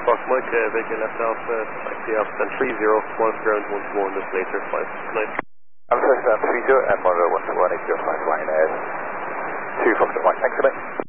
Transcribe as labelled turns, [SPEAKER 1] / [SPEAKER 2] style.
[SPEAKER 1] Fox Mike, vehicle left Alpha, taxi Alpha 30, 1 ground 121, this later 5. Good night.
[SPEAKER 2] Alpha 30 and monitor 121, 805 line 2 Fox Mike, thanks a bit.